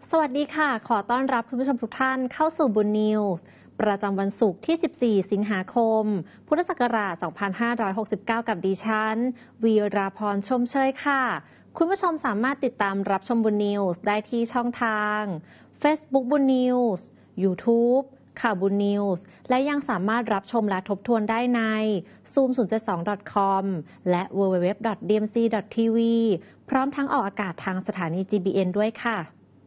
สวัสดีค่ะ ขอต้อนรับคุณผู้ชมทุกท่านเข้าสู่บุญนิวส์ประจำวันศุกร์ที่ 14 สิงหาคม พุทธศักราช 2569 กับดิฉัน วีราพร ชมเชยค่ะ คุณผู้ชมสามารถติดตามรับชมบุญนิวส์ได้ที่ช่องทาง Facebook บุญนิวส์ YouTube ข่าวบุญนิวส์ และยังสามารถรับชมและทบทวนได้ใน zoom072.com และ www.dmc.tv พร้อมทั้งออกอากาศทางสถานี GBN ด้วยค่ะ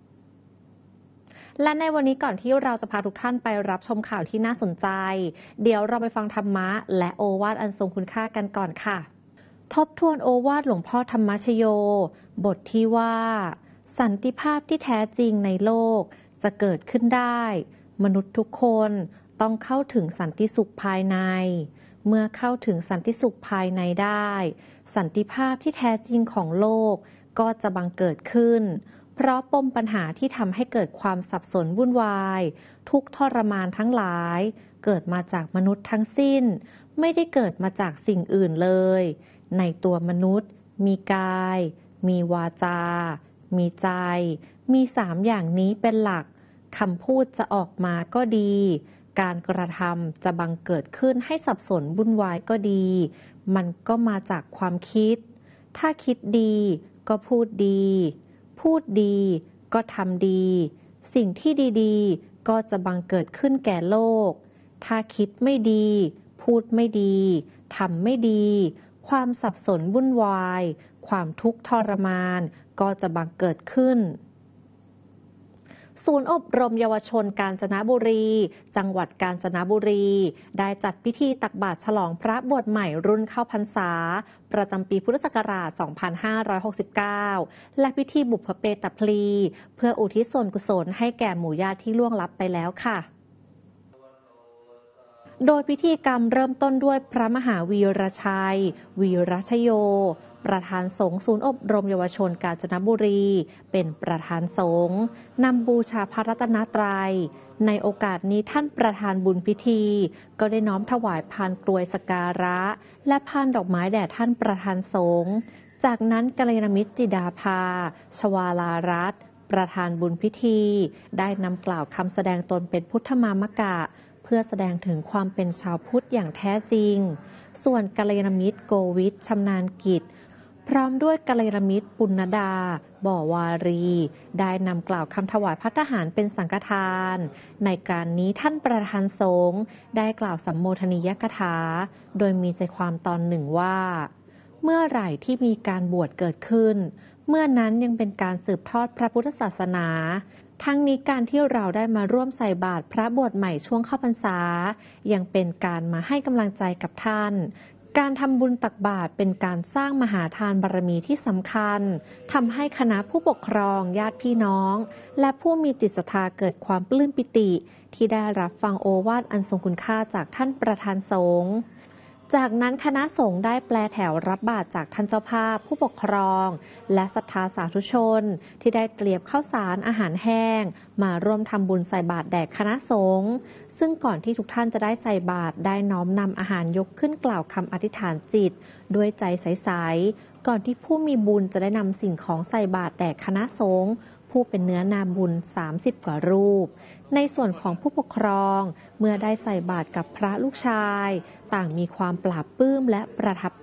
และในวันนี้ก่อนที่เราจะพาทุกท่านไปรับชมข่าวที่น่าสนใจเดี๋ยวเราไปฟังธรรมะและโอวาทอันทรงคุณค่ากันก่อนค่ะทบทวนโอวาทหลวงพ่อธรรมชโยบทที่ว่าสันติภาพที่แท้จริงในโลกจะเกิดขึ้นได้มนุษย์ทุกคนต้องเข้าถึงสันติสุขภายในเมื่อเข้าถึงสันติสุขภายในได้สันติภาพที่แท้จริงของโลกก็จะบังเกิดขึ้นเพราะปมปัญหาที่ทำให้เกิดความสับสนวุ่นวายทุกข์ทรมานทั้งหลายเกิดมาจากมนุษย์ทั้งสิ้นไม่ได้เกิดมาจากสิ่งอื่นเลยในตัวมนุษย์มีกายมีวาจามีใจมี3อย่างนี้เป็นหลักคำพูดจะออกมาก็ดีการกระทำจะบังเกิดขึ้นให้สับสนวุ่นวายก็ดีมันก็มาจากความคิดถ้าคิดดีก็พูดดีพูดดีก็ทำดีสิ่งที่ดีๆก็จะบังเกิดขึ้นแก่โลกถ้าคิดไม่ดีพูดไม่ดีทำไม่ดีความสับสนวุ่นวายความทุกข์ทรมานก็จะบังเกิดขึ้นศูนย์อบรมเยาวชนกาญจนบุรีจังหวัดกาญจนบุรีได้จัดพิธีตักบาตรฉลองพระบวชใหม่รุ่นเข้าพรรษาประจำปีพุทธศักราช 2569 และพิธีบุพเพตพลีเพื่ออุทิศส่วนกุศลให้แก่หมู่ญาติที่ล่วงลับไปแล้วค่ะโดยพิธีกรรมเริ่มต้นด้วยพระมหาวีรชัยวีรชโยประธานสงฆ์ศูนย์อบรมเยาวชนกาญจนบุรีเป็นประธานสงฆ์นำบูชาพระรัตนตรัยในโอกาสนี้ท่านประธานบุญพิธีก็ได้น้อมถวายพานกรวยสักการะและพานดอกไม้แด่ท่านประธานสงฆ์จากนั้นกัลยาณมิตรจิดาภาชวาลารัตน์ประธานบุญพิธีได้นำกล่าวคำแสดงตนเป็นพุทธมามกะเพื่อแสดงถึงความเป็นชาวพุทธอย่างแท้จริงส่วนกัลยาณมิตรโกวิทชำนาญกิจพร้อมด้วยกัลยาณมิตรปุณณดาบ่อวารีได้นำกล่าวคำถวายภัตตาหารเป็นสังฆทานในการนี้ท่านประธานสงฆ์ได้กล่าวสัมโมทนียกถาโดยมีใจความตอนหนึ่งว่าเมื่อไหร่ที่มีการบวชเกิดขึ้นเมื่อนั้นยังเป็นการสืบทอดพระพุทธศาสนาทั้งนี้การที่เราได้มาร่วมใส่บาตรพระบวชใหม่ช่วงเข้าพรรษายังเป็นการมาให้กำลังใจกับท่านการทำบุญตักบาตรเป็นการสร้างมหาทานบารมีที่สำคัญทำให้คณะผู้ปกครองญาติพี่น้องและผู้มีจิตศรัทธาเกิดความปลื้มปิติที่ได้รับฟังโอวาทอันทรงคุณค่าจากท่านประธานสงฆ์จากนั้นคณะสงฆ์ได้แปลแถวรับบาตรจากท่านเจ้าภาพผู้ปกครองและศรัทธาสาธุชนที่ได้เตรียมข้าวสารอาหารแห้งมาร่วมทำบุญใส่บาตรแด่คณะสงฆ์ซึ่งก่อนที่ทุกท่านจะได้ใส่บาตรได้น้อมนำอาหารยกขึ้นกล่าวคำอธิษฐานจิตด้วยใจใสๆก่อนที่ผู้มีบุญจะได้นำสิ่งของใส่บาตรแด่คณะสงฆ์ผู้เป็นเนื้อนาบุญ30 กว่ารูปในส่วนของผู้ปกครองเมื่อได้ใส่บาตรกับพระลูกชายต่างมีความปลาบปลื้มและประทับ